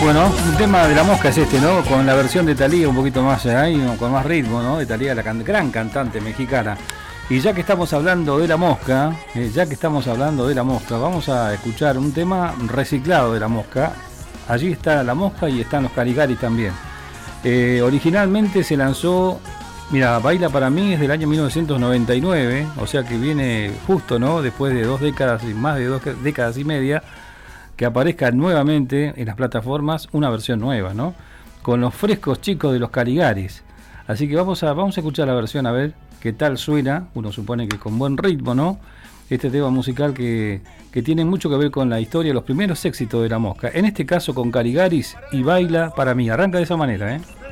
Bueno, un tema de La Mosca es este, ¿no? Con la versión de Thalía un poquito más ahí, con más ritmo, ¿no? De Thalía, la gran cantante mexicana. Y ya que estamos hablando de La Mosca, vamos a escuchar un tema reciclado de La Mosca. Allí está La Mosca y están los Caligaris también. Originalmente se lanzó, mira, Baila para mí es del año 1999, o sea que viene justo, ¿no? Después de 2 décadas y más de 2 décadas y media, que aparezca nuevamente en las plataformas una versión nueva, ¿no? Con los frescos chicos de los Caligaris. Así que vamos a escuchar la versión a ver qué tal suena. Uno supone que con buen ritmo, ¿no? Este tema musical que tiene mucho que ver con la historia, los primeros éxitos de La Mosca. En este caso con Caligaris y Baila para mí. Arranca de esa manera, ¿eh?